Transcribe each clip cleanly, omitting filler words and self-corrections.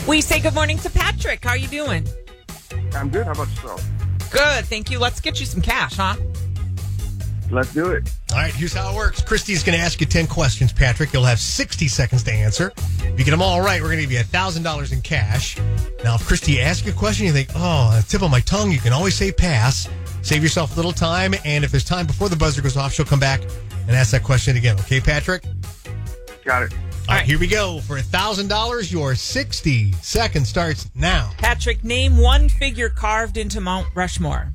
We say good morning to Patrick. How are you doing? I'm good. How about yourself? Good, thank you. Let's get you some cash, huh? Let's do it. All right, here's how it works. Christy's going to ask you 10 questions, Patrick. You'll have 60 seconds to answer. If you get them all right, we're going to give you $1,000 in cash. Now, if Christy asks you a question, you think, oh, on the tip of my tongue, you can always say pass. Save yourself a little time, and if there's time before the buzzer goes off, she'll come back and ask that question again. Okay, Patrick? Got it. All right, here we go. For $1,000, your 60 seconds starts now. Patrick, name one figure carved into Mount Rushmore.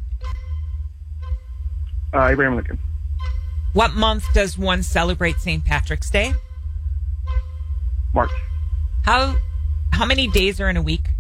Abraham Lincoln. What month does one celebrate St. Patrick's Day? March. How many days are in a week?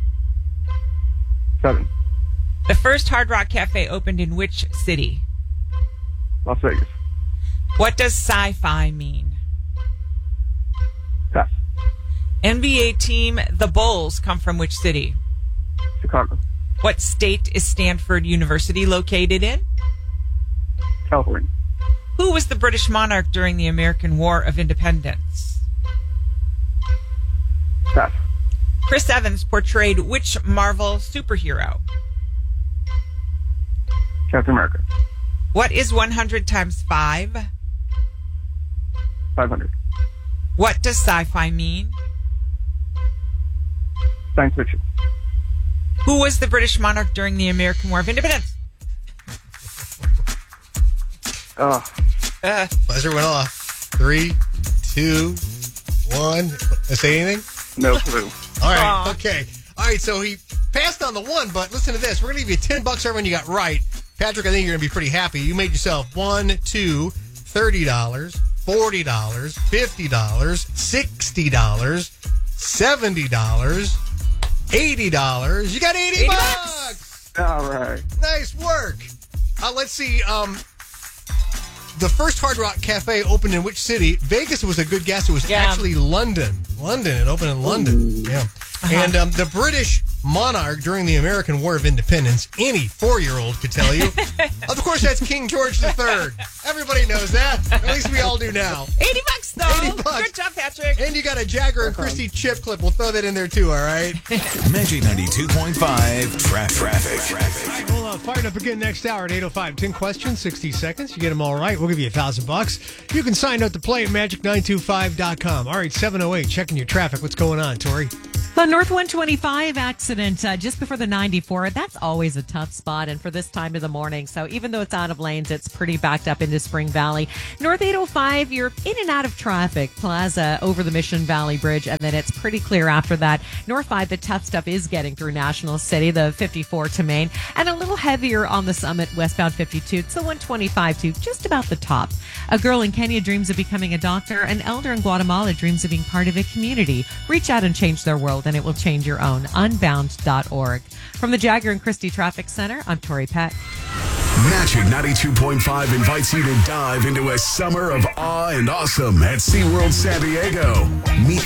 7. The first Hard Rock Cafe opened in which city? Las Vegas. What does sci-fi mean? Pass. NBA team the Bulls come from which city? Chicago. What state is Stanford University located in? California. Who was the British monarch during the American War of Independence? Pass. Chris Evans portrayed which Marvel superhero? Captain America. What is 100 times 5? 500. What does sci-fi mean? Science fiction. Who was the British monarch during the American War of Independence? Buzzer went off. 3, 2, 1. Say anything? No clue. All right, okay. All right, so he passed on the one, but listen to this. We're going to give you $10 everyone you got right. Patrick, I think you're going to be pretty happy. You made yourself $1, $2, $30, $40, $50, $60, $70, $80. You got 80 bucks. All right. Nice work. Let's see. The first Hard Rock Cafe opened in which city? Vegas was a good guess. It was actually London. London. It opened in London. Ooh. Yeah. And the British monarch during the American War of Independence, any 4-year-old could tell you. Of course, that's King George III. Everybody knows that. At least we all do now. 80 bucks, though. 80 bucks. Good job, Patrick. And you got a Jagger and Christy chip clip. We'll throw that in there, too, all right? Magic 92.5 Traffic. We'll fire it up again next hour at 8:05. 10 questions, 60 seconds. You get them all right, we'll give you $1,000. You can sign up to play at magic925.com. All right, 7:08. Checking your traffic. What's going on, Tori? The North 125 accident just before the 94. That's always a tough spot, and for this time of the morning. So even though it's out of lanes, it's pretty backed up into Spring Valley. North 805, you're in and out of traffic. Plaza over the Mission Valley Bridge, and then it's pretty clear after that. North 5, the tough stuff is getting through National City, the 54 to Main, and a little heavier on the Summit, westbound 52. It's the 125 to just about the top. A girl in Kenya dreams of becoming a doctor. An elder in Guatemala dreams of being part of a community. Reach out and change their world, and it will change your own. Unbound.org. From the Jagger and Christie Traffic Center, I'm Tori Peck. Magic 92.5 invites you to dive into a summer of awe and awesome at SeaWorld San Diego. Meet